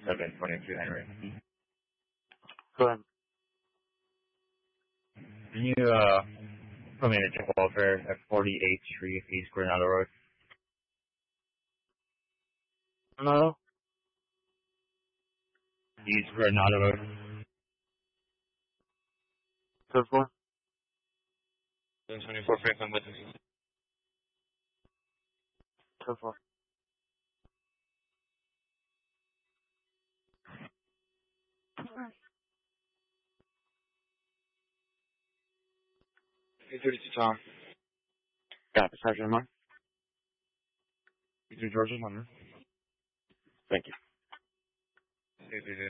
722 Henry. Go ahead. Can you, put me in a check welfare at 48th Street, East Coronado Road? No? East Coronado Road. 2-4? 724 Franklin Business. 2-4. Hey, 32 Tom. Got it. Sergeant Mark? You do Georgia Hunter. Thank you. Hey, dude.